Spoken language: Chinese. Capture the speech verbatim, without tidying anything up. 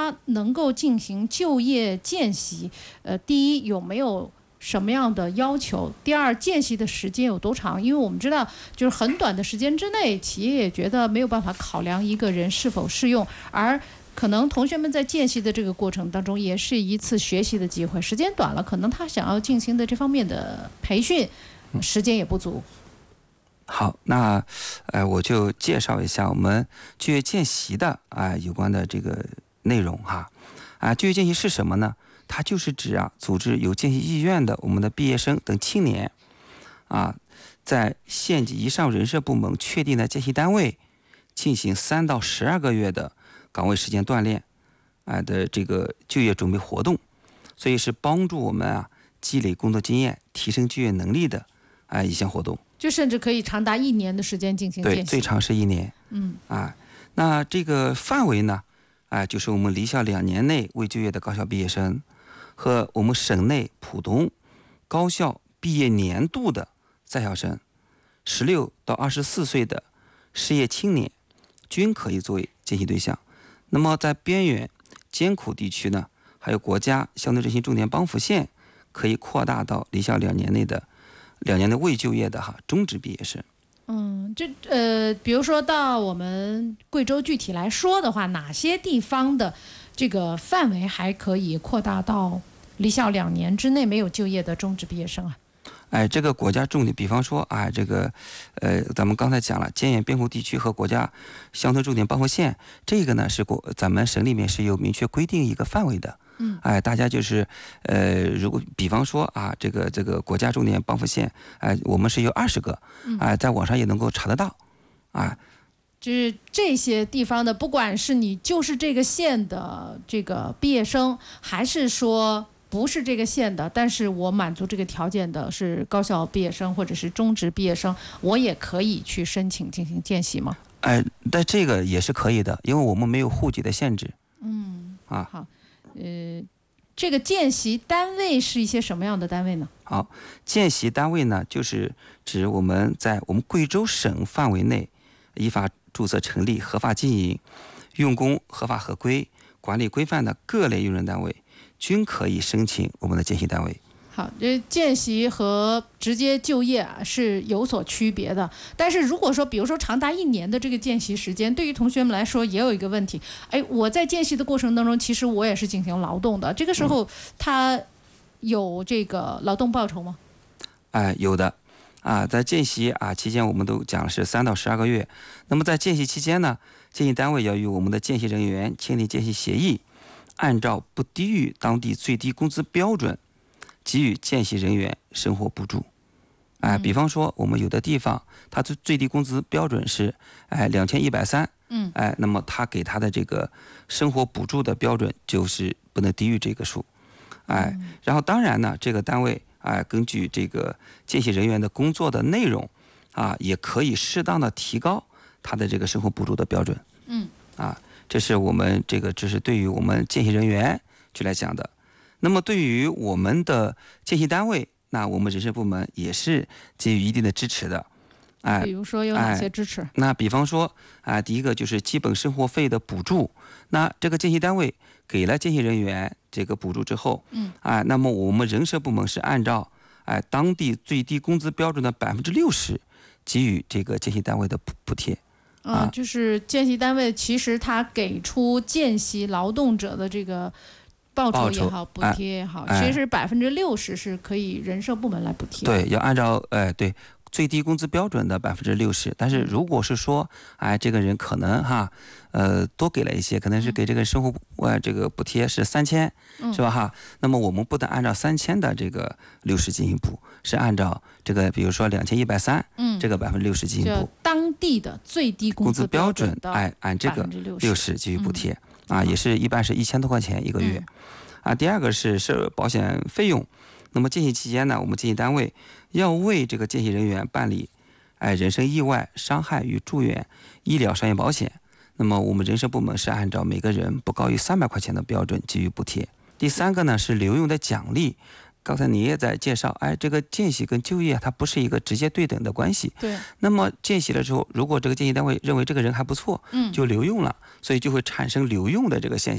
他能够进行就业见习，呃，第一有没有什么样的要求？第二，见习的时间有多长？因为我们知道，就是很短的时间之内，企业也觉得没有办法考量一个人是否适用，而可能同学们在见习的这个过程当中，也是一次学习的机会。时间短了，可能他想要进行的这方面的培训，时间也不足。 好，那呃，我就介绍一下我们就业见习的啊、呃、有关的这个内容哈。啊，就业见习是什么呢？它就是指啊，组织有见习意愿的我们的毕业生等青年，啊，在县级以上人社部门确定的见习单位，进行三到十二个月的岗位时间锻炼，啊的这个就业准备活动，所以是帮助我们啊积累工作经验、提升就业能力的啊一项活动。 就甚至可以长达一年的时间进行见习。 对，最长是一年。 嗯啊，那这个范围呢，啊，就是我们离校两年内未就业的高校毕业生，和我们省内普通高校毕业年度的在校生，十六到二十四岁的失业青年，均可以作为见习对象。那么在边远艰苦地区呢，还有国家相对振兴重点帮扶县，可以扩大到离校两年内的。两年的未就业的哈中职毕业生。 嗯，这呃，比如说到我们贵州具体来说的话，哪些地方的这个范围还可以扩大到离校两年之内没有就业的中职毕业生啊？ 哎，这个国家重点，比方说啊，这个呃，咱们刚才讲了，艰远边苦地区和国家乡村重点帮扶县，这个呢是国咱们省里面是有明确规定一个范围的。 嗯， 哎，大家就是呃，如果比方说啊，这个这个国家重点帮扶县，哎，我们是有二十个，哎，在网上也能够查得到，啊。 就是这些地方的，不管是你就是这个县的这个毕业生，还是说不是这个县的，但是我满足这个条件的是高校毕业生或者是中职毕业生，我也可以去申请进行见习吗？ 哎，但这个也是可以的，因为我们没有户籍的限制。 嗯， 啊， 好，呃，这个见习单位是一些什么样的单位呢？ 好，见习单位呢，就是指我们在我们贵州省范围内依法注册成立、合法经营、用工合法合规、管理规范的各类用人单位，均可以申请我们的见习单位。 好，这见习和直接就业啊是有所区别的。但是如果说，比如说长达一年的这个见习时间，对于同学们来说也有一个问题，哎，我在见习的过程当中，其实我也是进行劳动的，这个时候他有这个劳动报酬吗？ 哎，有的。啊，在见习啊期间，我们都讲是三到十二个月。那么在见习期间呢，见习单位要与我们的见习人员签订见习协议，按照不低于当地最低工资标准，给予见习人员生活补助。哎，比方说我们有的地方，它的最低工资标准是哎两千一百三， 嗯， 哎，那么他给他的这个生活补助的标准就是不能低于这个数，哎，然后当然呢，这个单位。啊，根据这个见习人员的工作的内容，啊，也可以适当的提高他的这个生活补助的标准。 嗯， 啊，这是我们这个，这是对于我们见习人员去来讲的。那么对于我们的见习单位，那我们人事部门也是给予一定的支持的。哎， 比如说有哪些支持？ 哎、那比方说啊，第一个就是基本生活费的补助。那这个见习单位给了见习人员这个补助之后， 嗯， 啊，那么我们人社部门是按照哎当地最低工资标准的百分之六十给予这个见习单位的补补贴。 啊、嗯，就是见习单位其实他给出见习劳动者的这个报酬也好，补贴也好， 哎、 其实百分之六十是可以人社部门来补贴。 对，要按照哎对。最低工资标准的百分之六十，但是如果是说，哎，这个人可能哈，呃，多给了一些，可能是给这个生活呃这个补贴是三千，是吧哈？那么我们不能按照三千的这个六十进行补，是按照这个比如说两千一百三，嗯，这个百分之六十进行补。 当地的最低工资标准， 哎，按这个六十给予补贴、嗯、啊，也是一般是一千多块钱一个月、嗯、啊。第二个是是保险费用。那么见习期间呢，我们见习单位要为这个见习人员办理，哎，人身意外伤害与住院医疗商业保险。那么我们人社部门是按照每个人不高于三百块钱的标准给予补贴。第三个呢是留用的奖励。刚才你也在介绍，哎，这个见习跟就业它不是一个直接对等的关系。 对。 那么见习了之后，如果这个见习单位认为这个人还不错，嗯，就留用了，所以就会产生留用的这个现象。